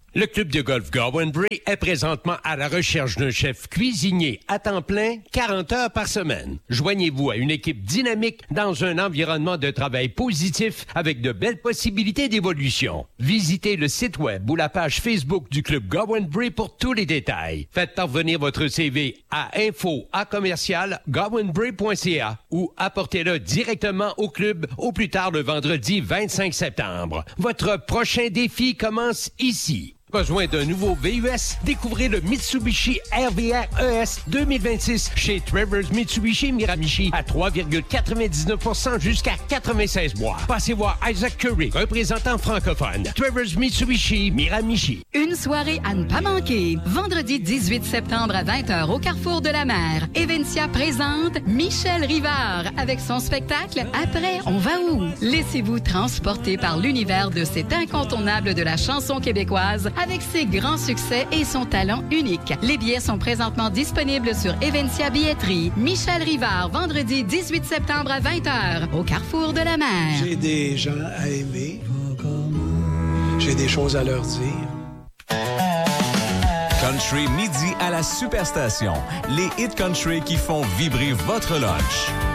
Le club de golf Gowen Bray est présentement à la recherche d'un chef cuisinier à temps plein, 40 heures par semaine. Joignez-vous à une équipe dynamique dans un environnement de travail positif avec de belles possibilités d'évolution. Visitez le site web ou la page Facebook du club Gowen Bray pour tous les détails. Faites parvenir votre CV à info@gowenbray.ca ou apportez-le directement au club au plus tard le vendredi 25 septembre. Votre prochain défi commence ici. Besoin d'un nouveau VUS? Découvrez le Mitsubishi RVR ES 2026 chez Travers Mitsubishi Miramichi à 3,99% jusqu'à 96 mois. Passez voir Isaac Curry, représentant francophone. Travers Mitsubishi Miramichi. Une soirée à ne pas manquer. Vendredi 18 septembre à 20h au Carrefour de la Mer. Evencia présente Michel Rivard avec son spectacle Après, on va où? Laissez-vous transporter par l'univers de cet incontournable de la chanson québécoise avec ses grands succès et son talent unique. Les billets sont présentement disponibles sur Evencia Billetterie. Michel Rivard, vendredi 18 septembre à 20h, au Carrefour de la Mer. J'ai des gens à aimer. J'ai des choses à leur dire. Country midi à la Superstation. Les hits country qui font vibrer votre lunch.